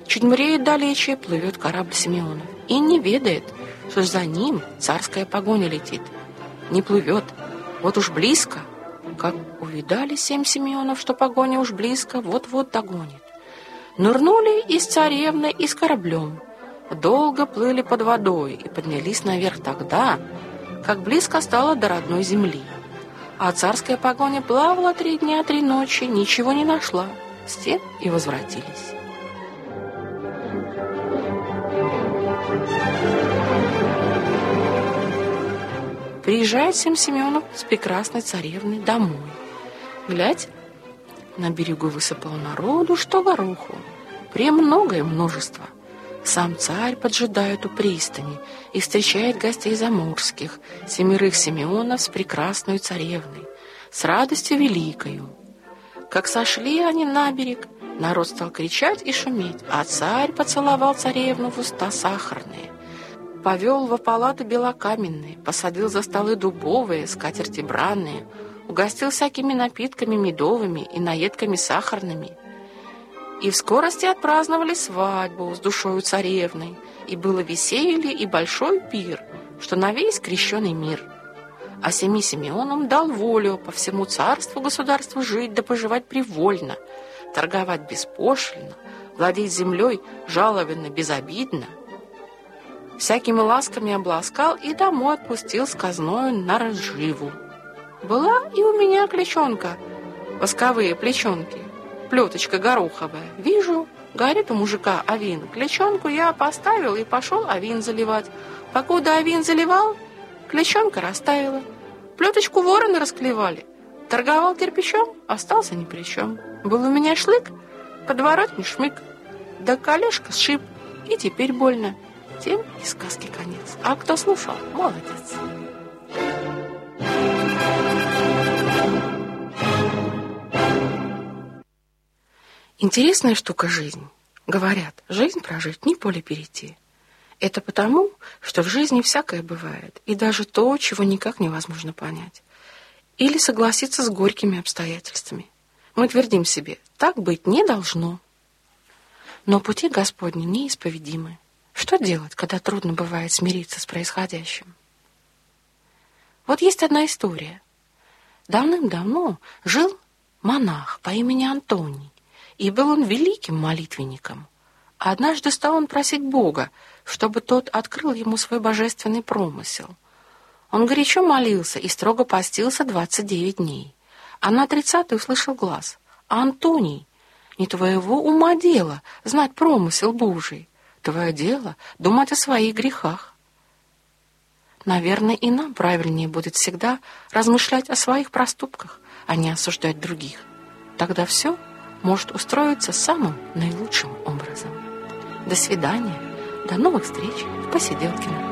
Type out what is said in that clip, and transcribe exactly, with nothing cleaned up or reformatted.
Чуть мреет далече, плывет корабль Симеонов. И не ведает, что за ним царская погоня летит. Не плывет, вот уж близко. Как увидали семь Симеонов, что погоня уж близко, вот-вот догонит. Нырнули и с царевной, и с кораблем. Долго плыли под водой и поднялись наверх тогда, как близко стало до родной земли. А царская погоня плавала три дня, три ночи, ничего не нашла. С тем и возвратились. Приезжает семь Симеонов с прекрасной царевной домой. Глядь, на берегу высыпало народу, что гороху. Премногое множество. Сам царь поджидает у пристани и встречает гостей заморских, семерых Симеонов с прекрасной царевной, с радостью великою. Как сошли они на берег, народ стал кричать и шуметь, а царь поцеловал царевну в уста сахарные, повел во палаты белокаменные, посадил за столы дубовые, скатерти бранные, угостил всякими напитками медовыми и наедками сахарными. И в скорости отпраздновали свадьбу с душою царевной, и было веселье и большой пир, что на весь крещеный мир. А семи Симеонам дал волю по всему царству государству жить да поживать привольно, торговать беспошлино, владеть землей жалованно, безобидно. Всякими ласками обласкал и домой отпустил с казною на разживу. Была и у меня клячонка, восковые плечонки, плеточка гороховая. Вижу, горит у мужика авин. Клячонку я поставил и пошел авин заливать. Покуда авин заливал, клячонка растаяла. Плеточку вороны расклевали. Торговал кирпичом, остался ни при чем. Был у меня шлык, подворотни шмык. Да колешка сшиб, и теперь больно. Тем и сказки конец. А кто слушал, молодец. Интересная штука жизнь. Говорят, жизнь прожить, не поле перейти. Это потому, что в жизни всякое бывает, и даже то, чего никак невозможно понять. Или согласиться с горькими обстоятельствами. Мы твердим себе, так быть не должно. Но пути Господни неисповедимы. Что делать, когда трудно бывает смириться с происходящим? Вот есть одна история. Давным-давно жил монах по имени Антоний, и был он великим молитвенником. А однажды стал он просить Бога, чтобы тот открыл ему свой божественный промысел. Он горячо молился и строго постился двадцать девять дней. А на тридцатый услышал глас: «А Антоний, не твоего ума дело знать промысел Божий. Твое дело думать о своих грехах». Наверное, и нам правильнее будет всегда размышлять о своих проступках, а не осуждать других. Тогда все может устроиться самым наилучшим образом. До свидания, до новых встреч в Посиделкино.